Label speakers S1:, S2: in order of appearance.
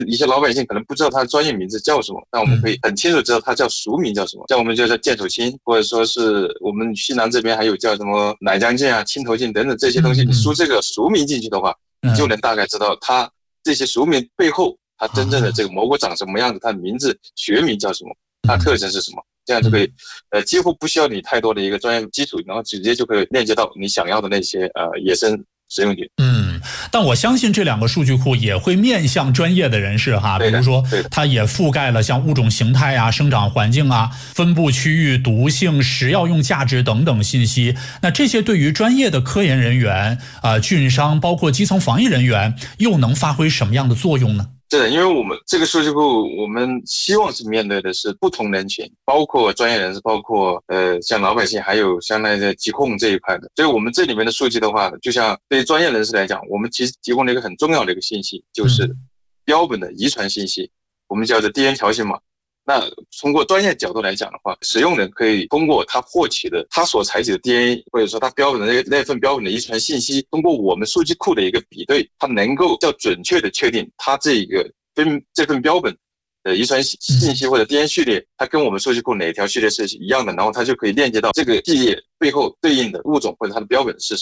S1: 一些老百姓可能不知道他的专业名字叫什么，但我们可以很清楚知道他叫俗名叫什么，像我们就叫剑手青，或者说是我们西南这边还有叫什么奶浆剑啊、青头剑等等这些东西，你输这个俗名进去的话，你就能大概知道他这些俗名背后他真正的这个蘑菇长什么样子，他的名字学名叫什么，它特征是什么，这样就可以几乎不需要你太多的一个专业基础，然后直接就可以链接到你想要的那些野生食用菌。
S2: 但我相信这两个数据库也会面向专业的人士哈，比如说它也覆盖了像物种形态啊、生长环境啊、分布区域、毒性、食药用价值等等信息。那这些对于专业的科研人员、菌商，包括基层防疫人员，又能发挥什么样的作用呢？
S1: 是的，因为我们这个数据库，我们希望是面对的是不同人群，包括专业人士，包括像老百姓，还有像那些疾控这一块的。所以我们这里面的数据的话，就像对于专业人士来讲，我们其实提供了一个很重要的一个信息，就是标本的遗传信息，我们叫做 DNA 条形码。那通过专业角度来讲的话，使用人可以通过他获取的他所采取的 DNA， 或者说他标本的那份标本的遗传信息，通过我们数据库的一个比对，他能够较准确的确定他这份标本的遗传信息或者 DNA 序列，它跟我们数据库哪条序列是一样的，然后它就可以链接到这个序列背后对应的物种或者它的标本是什么。